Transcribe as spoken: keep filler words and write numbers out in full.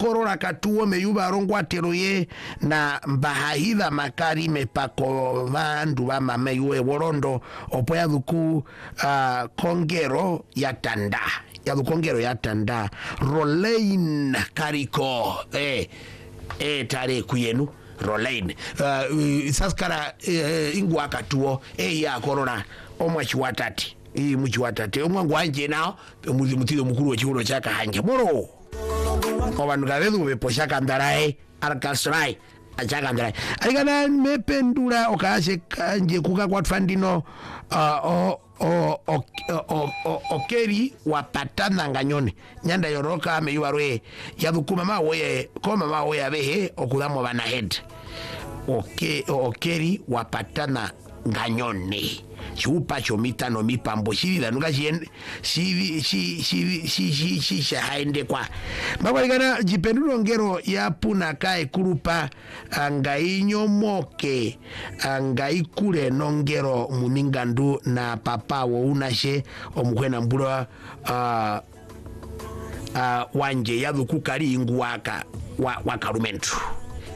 korora katuo meyuba rongwa teroye na mbahahidha makari mepako vandu vama meyue worondo opo ya dhuku uh, kongero ya tanda ya dhuku kongero ya tanda Rolein Kariko eh eh tare kuyenu Rolein uh, saskara uh, ingwa katuo eh ya korora omwachi watati hii mchi watati omwangu anje nao muzi mutido mukuru wa chikuro chaka hanje moro obanduka vedu beposhaka ndarae arkastrai achaka ndarae alikana mependura okashe kanje kuka kwa tfandino uh, o o o o o okeri wapatana nganyone nyanda yoroka ameyuarwe yadukuma mawe koma mawe abehe okudamo bana head oke okeri wapatana nganyone chupa chomita no mipambo shirida nuka chien shi shi shi shi shi shi shaende kwa bakwalikana jipendulo ngero ya puna kae kurupa angainyo moke angaikule nongero muningandu na papa wo unashe omukwena mbura uh, uh, wanje yadhu kukari inguwaka wa, wakarumentu